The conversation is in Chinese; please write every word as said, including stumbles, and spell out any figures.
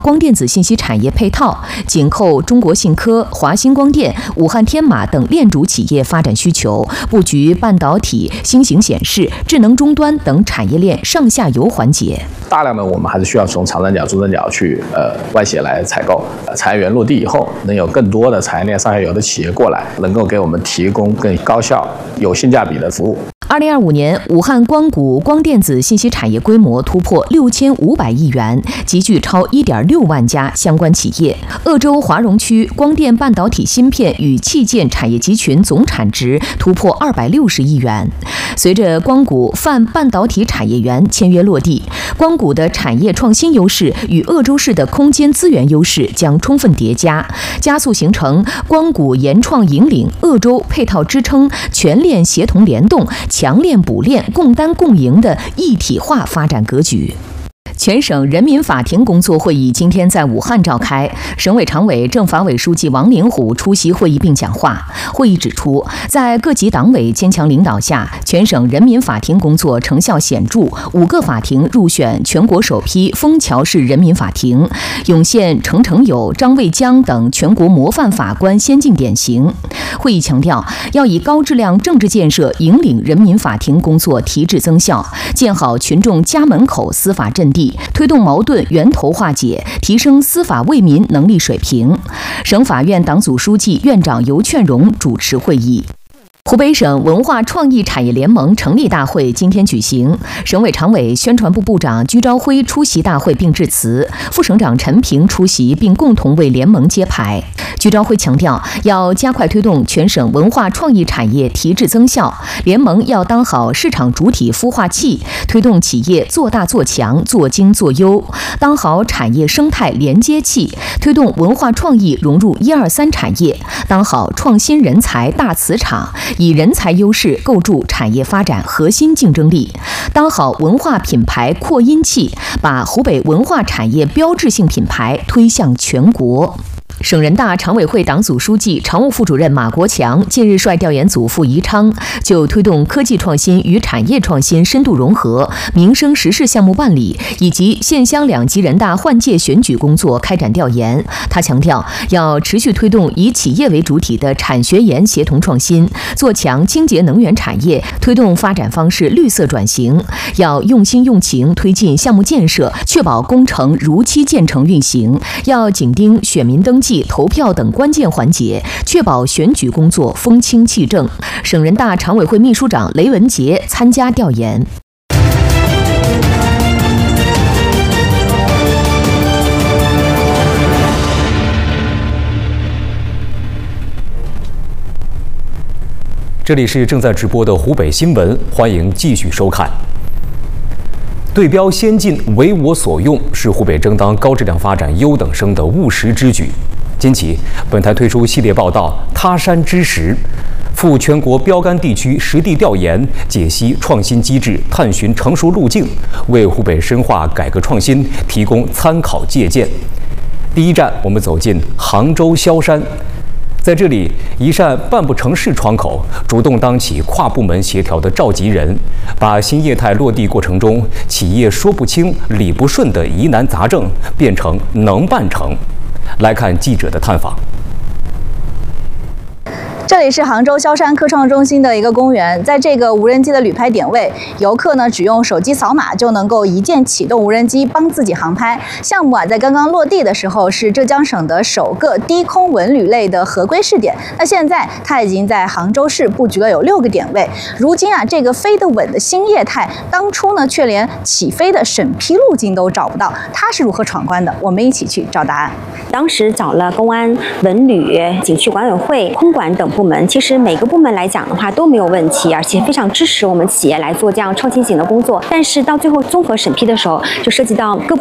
光电子信息产业配套，紧扣中国信科、华星光电、武汉天马等链主企业发展需求，布局半导体、新型显示、智能终端等产业链上下游环节。 大量的我们还是需要从长三角、中三角去呃外协来采购，呃、产业园落地以后，能有更多的产业链上下游的企业过来，能够给我们提供更高效、有性价比的服务。 二零二五年，武汉光谷光电子信息产业规模突破六千五百亿元，集聚超一点六万家相关企业。鄂州华容区光电半导体芯片与器件产业集群总产值突破二百六十亿元。随着光谷泛半导体产业园签约落地，光谷的产业创新优势与鄂州市的空间资源优势将充分叠加，加速形成光谷研创引领、鄂州配套支撑、全链协同联动、强链补链、共担共赢的一体化发展格局。全省人民法庭工作会议今天在武汉召开，省委常委、政法委书记王灵虎出席会议并讲话。会议指出，在各级党委坚强领导下，全省人民法庭工作成效显著，五个法庭入选全国首批枫桥市人民法庭，涌现程成友、张卫江等全国模范法官先进典型。会议强调，要以高质量政治建设引领人民法庭工作提质增效，建好群众家门口司法阵地，推动矛盾源头化解，提升司法为民能力水平。省法院党组书记、院长尤劝荣主持会议。湖北省文化创意产业联盟成立大会今天举行，省委常委、宣传部部长居昭辉出席大会并致辞，副省长陈平出席并共同为联盟揭牌。居昭辉强调，要加快推动全省文化创意产业提质增效，联盟要当好市场主体孵化器，推动企业做大做强、做精做优，当好产业生态连接器，推动文化创意融入一二三产业，当好创新人才大磁场，以人才优势构筑产业发展核心竞争力，当好文化品牌扩音器，把湖北文化产业标志性品牌推向全国。省人大常委会党组书记、常务副主任马国强近日率调研组傅宜昌就推动科技创新与产业创新深度融合、民生实事项目办理以及县乡两级人大换届选举工作开展调研。他强调，要持续推动以企业为主体的产学研协同创新，做强清洁能源产业，推动发展方式绿色转型。要用心用情推进项目建设，确保工程如期建成运行。要紧盯选民登记、投票等关键环节，确保选举工作风清气正。省人大常委会秘书长雷文杰参加调研。 这里是正在直播的湖北新闻，欢迎继续收看。对标先进、为我所用，是湖北争当高质量发展优等生的务实之举。今起，本台推出系列报道《他山之石》，赴全国标杆地区实地调研，解析创新机制，探寻成熟路径，为湖北深化改革创新提供参考借鉴。第一站，我们走进杭州萧山。在这里，一扇办不成事窗口主动当起跨部门协调的召集人，把新业态落地过程中企业说不清、理不顺的疑难杂症变成能办成。来看记者的探访。 这里是杭州萧山科创中心的一个公园，在这个无人机的旅拍点位，游客呢只用手机扫码就能够一键启动无人机帮自己航拍。项目啊在刚刚落地的时候是浙江省的首个低空文旅类的合规试点，那现在它已经在杭州市布局了有六个点位。如今啊这个飞得稳的新业态，当初呢却连起飞的审批路径都找不到，它是如何闯关的？我们一起去找答案。 当时找了公安、文旅、景区管委会、空管等部门，其实每个部门来讲的话都没有问题，而且非常支持我们企业来做这样创新型的工作。但是到最后综合审批的时候，就涉及到各